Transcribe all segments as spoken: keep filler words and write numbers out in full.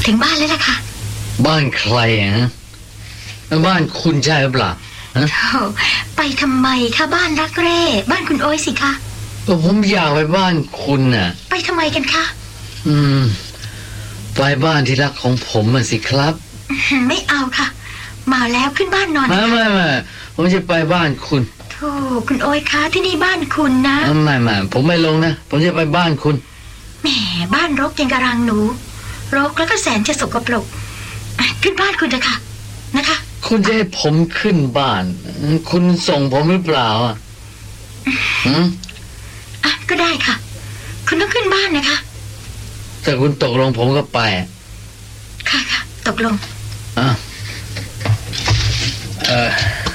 ถึงบ้านแล้วล่ะค่ะบ้านใครฮะบ้านคุณใช่หรือเปล่าฮะไปทำไมคะบ้านรักเร่บ้านคุณโอ้ยสิคะผมอยากไปบ้านคุณน่ะไปทำไมกันคะอืมไปบ้านที่รักของผมมันสิครับไม่เอาค่ะมาแล้วขึ้นบ้านนอนไม่ไม่ไม่ผมจะไปบ้านคุณโธ่คุณโอ้ยคะที่นี่บ้านคุณนะไม่ไม่ผมไม่ลงนะผมจะไปบ้านคุณแหมบ้านรกยังกระรังหนูรกแล้วก็แสนจะสกปรกขึ้นบ้านคุณนะคะนะคะคุณจะให้ผมขึ้นบ้านคุณส่งผมหรือเปล่าอ่ะอืมอ่ะก็ได้ค่ะคุณต้องขึ้นบ้านนะคะแต่คุณตกลงผมก็ไปค่ะค่ะตกลงอ่ะเออ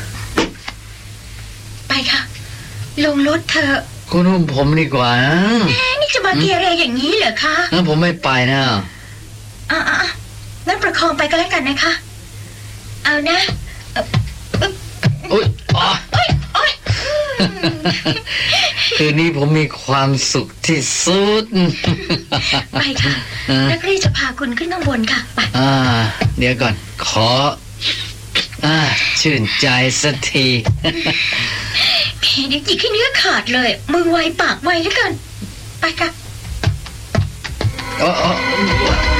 ไปค่ะลงรถเถอะคุณอุ้มผมดีกว่านะแม่นี่จะมาเกเรอย่างนี้เหรอคะงั้นผมไม่ไปนะอ่ะอ่ะงั้นประคองไปก็แล้วกันนะคะเอานะโอ๊ยอ๋อคืนนี้ผมมีความสุขที่สุดไปค่ะนักเรียนจะพาคุณขึ้นข้างบนค่ะไปอ่าเดี๋ยวก่อนขออ่าชื่นใจสักทีแค่เดี๋ยวจิกขี้เนื้อขาดเลยมือไวปากไวแล้วกันไปค่ะอ๋อ